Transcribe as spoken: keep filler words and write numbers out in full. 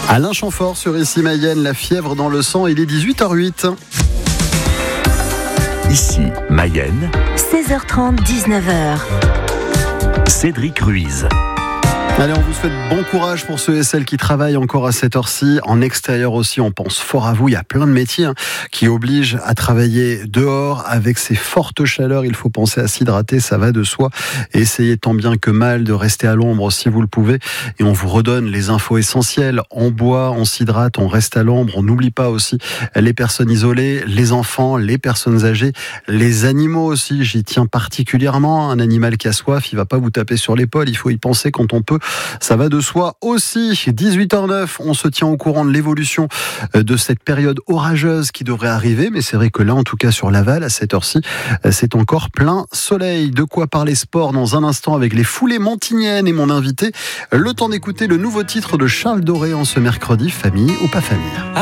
Alain Chamfort sur Ici Mayenne, la fièvre dans le sang, il est dix-huit heures huit. Ici Mayenne, seize heures trente, dix-neuf heures. Cédric Ruiz. Allez, on vous souhaite bon courage pour ceux et celles qui travaillent encore à cette heure-ci. En extérieur aussi, on pense fort à vous. Il y a plein de métiers hein, qui obligent à travailler dehors. Avec ces fortes chaleurs, il faut penser à s'hydrater, ça va de soi. Et essayez tant bien que mal de rester à l'ombre si vous le pouvez. Et on vous redonne les infos essentielles. On boit, on s'hydrate, on reste à l'ombre. On n'oublie pas aussi les personnes isolées, les enfants, les personnes âgées, les animaux aussi. J'y tiens particulièrement. Un animal qui a soif, il va pas vous taper sur l'épaule. Il faut y penser quand on peut. Ça va de soi aussi. dix-huit heures neuf, on se tient au courant de l'évolution de cette période orageuse qui devrait arriver. Mais c'est vrai que là, en tout cas sur Laval, à cette heure-ci, c'est encore plein soleil. De quoi parler sport dans un instant avec les foulées montigniennes et mon invité. Le temps d'écouter le nouveau titre de Charles Doré en ce mercredi, famille ou pas famille.